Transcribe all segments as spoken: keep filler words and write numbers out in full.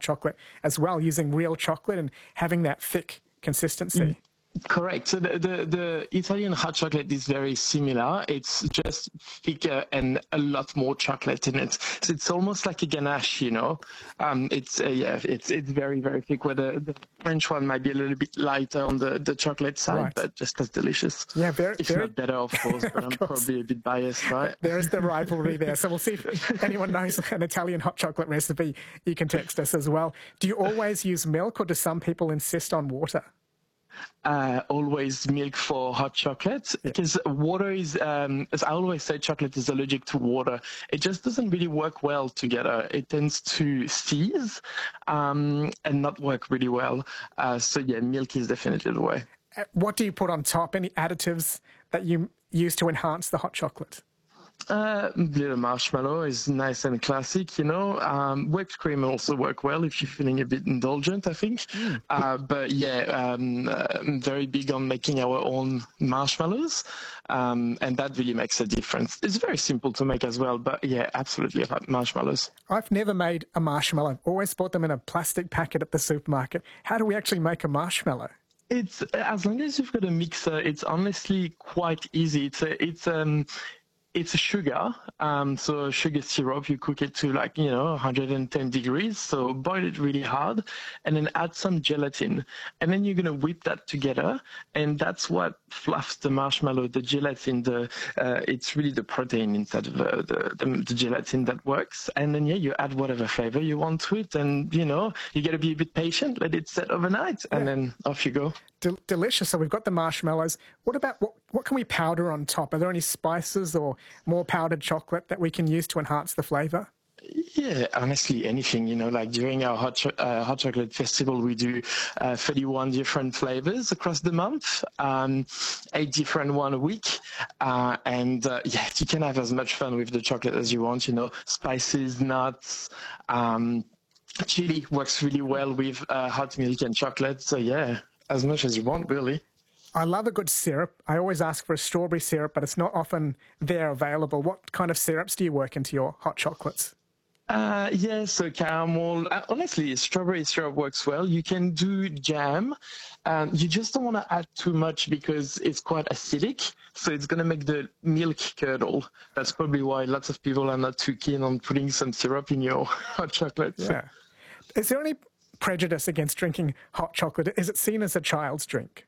chocolate as well, using real chocolate and having that thick consistency. Mm. Correct. So the, the, the Italian hot chocolate is very similar. It's just thicker and a lot more chocolate in it. So it's almost like a ganache, you know. Um, it's uh, yeah, it's it's very very thick. Where the, the French one might be a little bit lighter on the, the chocolate side, right. But just as delicious. Yeah, very. If very... not better, of course. But of I'm course. probably a bit biased, right? There is the rivalry there. So we'll see if anyone knows an Italian hot chocolate recipe. You can text us as well. Do you always use milk, or do some people insist on water? Uh, always milk for hot chocolate, because water is, um, as I always say, chocolate is allergic to water. It just doesn't really work well together. It tends to seize um, and not work really well. Uh, so yeah, milk is definitely the way. What do you put on top? Any additives that you use to enhance the hot chocolate? Uh, little marshmallow is nice and classic, you know. Um, whipped cream also work well if you're feeling a bit indulgent, I think. Mm. Uh, but yeah, um, uh, I'm very big on making our own marshmallows, um, and that really makes a difference. It's very simple to make as well, but yeah, absolutely about marshmallows. I've never made a marshmallow. I've always bought them in a plastic packet at the supermarket. How do we actually make a marshmallow? It's as long as you've got a mixer, it's honestly quite easy. It's a, it's um. It's a sugar, um, so sugar syrup, you cook it to like, you know, one hundred ten degrees, so boil it really hard, and then add some gelatin. And then you're going to whip that together, and that's what fluffs the marshmallow, the gelatin, the uh, it's really the protein inside of the, the, the, the gelatin that works. And then, yeah, you add whatever flavor you want to it, and, you know, you got to be a bit patient, let it set overnight, and yeah. Then off you go. Del- delicious. So we've got the marshmallows. What about, what, what can we powder on top? Are there any spices or more powdered chocolate that we can use to enhance the flavor? Yeah, honestly, anything, you know, like during our hot, cho- uh, hot chocolate festival, we do uh, thirty-one different flavors across the month, um, eight different one a week. Uh, and uh, yeah, you can have as much fun with the chocolate as you want, you know, spices, nuts, um, chili works really well with uh, hot milk and chocolate. So yeah, as much as you want, really. I love a good syrup. I always ask for a strawberry syrup, but it's not often there available. What kind of syrups do you work into your hot chocolates? Uh, yeah, so caramel. Uh, honestly, strawberry syrup works well. You can do jam. Um, you just don't want to add too much because it's quite acidic. So it's going to make the milk curdle. That's probably why lots of people are not too keen on putting some syrup in your hot chocolate. Yeah. Is there any prejudice against drinking hot chocolate? Is it seen as a child's drink?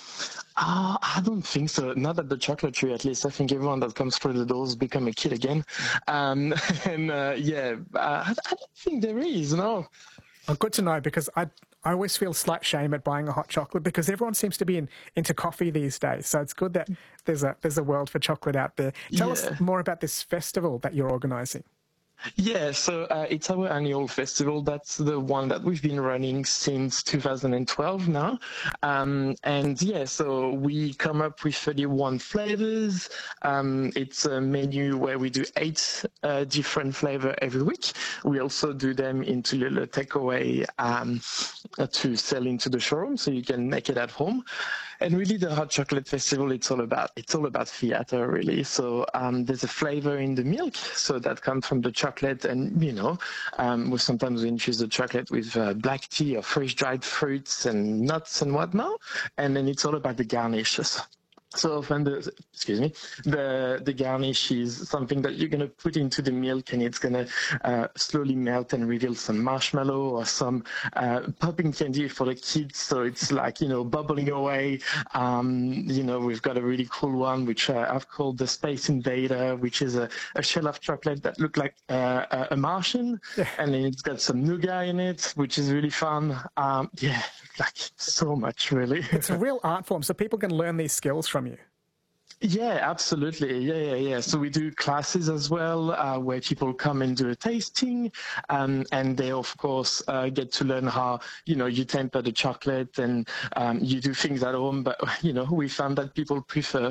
Uh, I don't think so. Not at the chocolate tree, at least. I think everyone that comes through the doors become a kid again. Um, and uh, yeah, uh, I, I don't think there is, no. Well, good to know, because I I always feel slight shame at buying a hot chocolate because everyone seems to be in, into coffee these days. So it's good that there's a there's a world for chocolate out there. Tell yeah. us more about this festival that you're organising. Yeah, so uh, it's our annual festival. That's the one that we've been running since two thousand twelve now. Um, and yeah, so we come up with thirty-one flavors. Um, it's a menu where we do eight uh, different flavors every week. We also do them into little takeaway um, to sell into the showroom, so you can make it at home. And really, the Hot Chocolate Festival, it's all about it's all about theater, really. So um, there's a flavor in the milk, so that comes from the chocolate, and you know, um, we sometimes we infuse the chocolate with uh, black tea or fresh dried fruits and nuts and whatnot. And then it's all about the garnishes. So often, the, excuse me, the the garnish is something that you're going to put into the milk, and it's going to uh, slowly melt and reveal some marshmallow or some uh, popping candy for the kids. So it's like, you know, bubbling away. Um, you know, we've got a really cool one, which uh, I've called the Space Invader, which is a, a shell of chocolate that looked like uh, a Martian. Yeah. And then it's got some nougat in it, which is really fun. Um, yeah, like so much, really. It's a real art form, so people can learn these skills from you. Yeah, absolutely. Yeah, yeah, yeah. So we do classes as well, uh, where people come and do a tasting, um, and they, of course, uh, get to learn how, you know, you temper the chocolate and um, you do things at home. But, you know, we found that people prefer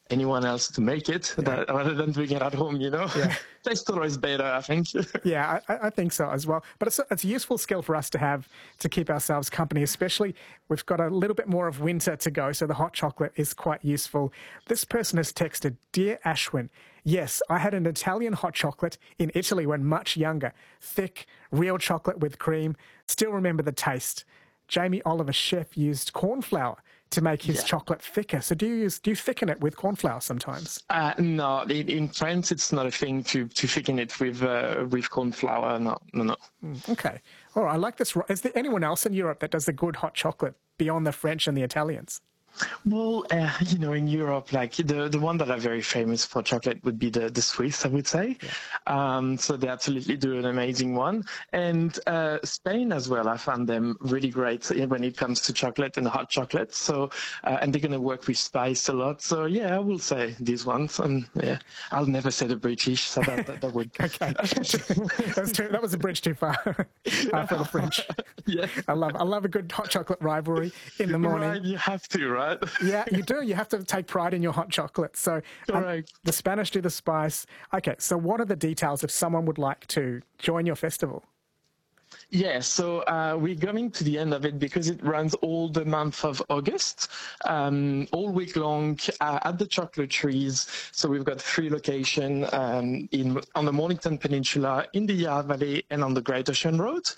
anyone else to make it yeah. that, rather than doing it at home, you know? Yeah. Tastes always better, I think. yeah, I, I think so as well. But it's a, it's a useful skill for us to have to keep ourselves company, especially we've got a little bit more of winter to go, so the hot chocolate is quite useful. This person has texted, Dear Ashwin, yes, I had an Italian hot chocolate in Italy when much younger. Thick, real chocolate with cream. Still remember the taste. Jamie Oliver, chef, used corn flour to make his yeah. chocolate thicker. So do you use, do you thicken it with corn flour sometimes? Uh, no, in, in France it's not a thing to, to thicken it with uh, with corn flour. No, no, no. Mm, okay. All right, I like this. Is there anyone else in Europe that does the good hot chocolate beyond the French and the Italians? Well, uh, you know, in Europe, like the the one that are very famous for chocolate would be the the Swiss, I would say. Yeah. Um, so they absolutely do an amazing one, and uh, Spain as well. I found them really great when it comes to chocolate and hot chocolate. So, uh, and they're going to work with spice a lot. So yeah, I will say these ones, and yeah, I'll never say the British. So that that, that would okay. that was too, that was a bridge too far uh, for the French. Yeah, I love I love a good hot chocolate rivalry in the morning. Right, you have to, right? Yeah, you do. You have to take pride in your hot chocolate. So um, the Spanish do the spice. Okay, so what are the details if someone would like to join your festival? Yeah, so uh, we're coming to the end of it because it runs all the month of August, um, all week long uh, at the Chocolate Trees. So we've got three locations um, in on the Mornington Peninsula, in the Yarra Valley, and on the Great Ocean Road.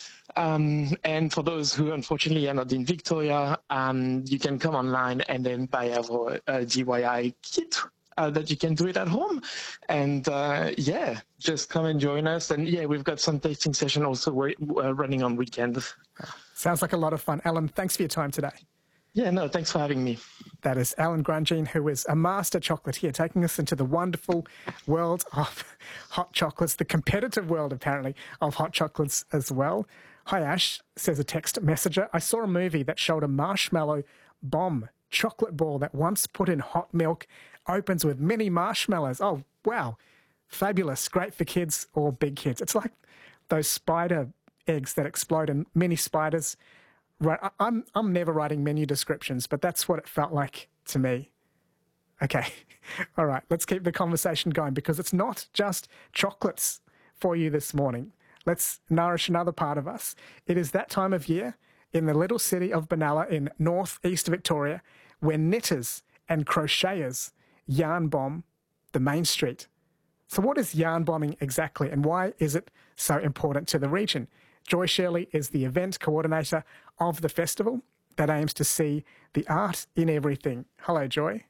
Um, and for those who unfortunately are not in Victoria, um, you can come online and then buy our uh, D I Y kit uh, that you can do it at home. And uh, yeah, just come and join us. And yeah, we've got some tasting session also uh, running on weekends. Sounds like a lot of fun. Alan, thanks for your time today. Yeah, no, thanks for having me. That is Alan Grandjean, who is a master chocolatier, taking us into the wonderful world of hot chocolates, the competitive world, apparently, of hot chocolates as well. Hi, Ash, says a text messenger. I saw a movie that showed a marshmallow bomb chocolate ball that once put in hot milk opens with mini marshmallows. Oh, wow. Fabulous. Great for kids or big kids. It's like those spider eggs that explode and mini spiders. Right. I'm, I'm never writing menu descriptions, but that's what it felt like to me. Okay. All right. Let's keep the conversation going because it's not just chocolates for you this morning. Let's nourish another part of us. It is that time of year in the little city of Benalla in northeast Victoria where knitters and crocheters yarn bomb the main street. So what is yarn bombing exactly and why is it so important to the region? Joy Shirley is the event coordinator of the festival that aims to see the art in everything. Hello, Joy.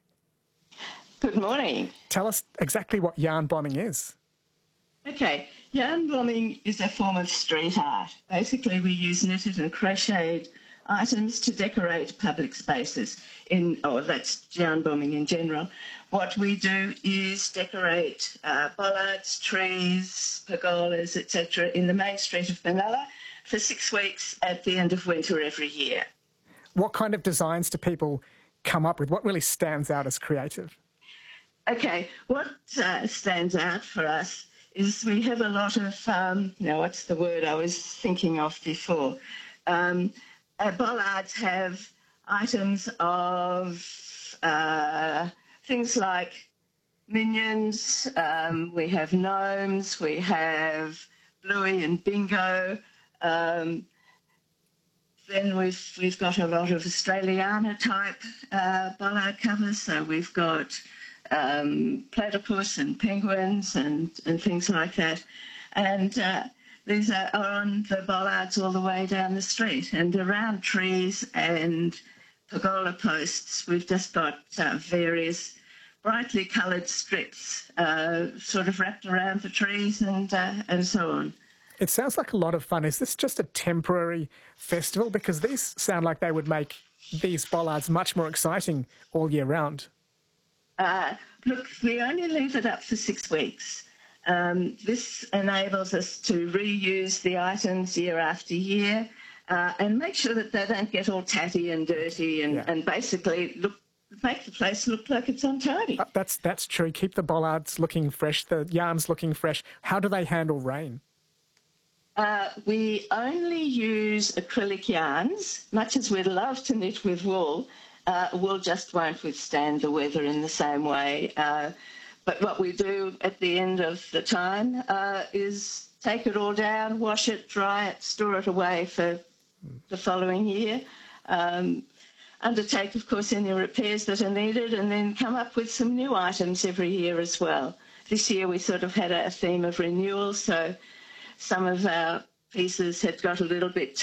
Good morning. Tell us exactly what yarn bombing is. Okay, yarn bombing is a form of street art. Basically, we use knitted and crocheted items to decorate public spaces. In, oh, that's yarn bombing in general. What we do is decorate uh, bollards, trees, pergolas, et cetera in the main street of Benalla for six weeks at the end of winter every year. What kind of designs do people come up with? What really stands out as creative? Okay, what uh, stands out for us is we have a lot of, um, you know, what's the word I was thinking of before? Um, our bollards have items of uh, things like minions, um, we have gnomes, we have Bluey and Bingo. Um, then we've we've got a lot of Australiana type uh, bollard covers, so we've got um, platypus and penguins and, and things like that. And uh, these are, are on the bollards all the way down the street. And around trees and pergola posts, we've just got uh, various brightly coloured strips uh, sort of wrapped around the trees and uh, and so on. It sounds like a lot of fun. Is this just a temporary festival? Because these sound like they would make these bollards much more exciting all year round. Uh, look, we only leave it up for six weeks. Um, this enables us to reuse the items year after year uh, and make sure that they don't get all tatty and dirty and, yeah. and basically look make the place look like it's untidy. Uh, that's, that's true. Keep the bollards looking fresh, the yarns looking fresh. How do they handle rain? Uh, we only use acrylic yarns, much as we'd love to knit with wool. uh, wool just won't withstand the weather in the same way. Uh, but what we do at the end of the time uh, is take it all down, wash it, dry it, store it away for the following year. Um, undertake, of course, any repairs that are needed, and then come up with some new items every year as well. This year we sort of had a theme of renewal, so some of our pieces had got a little bit